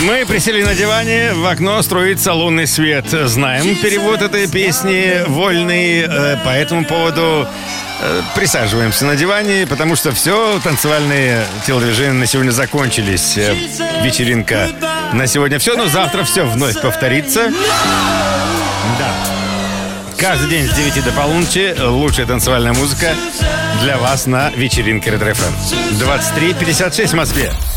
Мы присели на диване, в окно струится лунный свет. Знаем перевод этой песни вольный, по этому поводу присаживаемся на диване, потому что все, танцевальные телодвижения на сегодня закончились. Вечеринка на сегодня все, но завтра все вновь повторится. Да. Каждый день с 9 до полуночи лучшая танцевальная музыка для вас на вечеринке Ретро ФМ. 23:56 в Москве.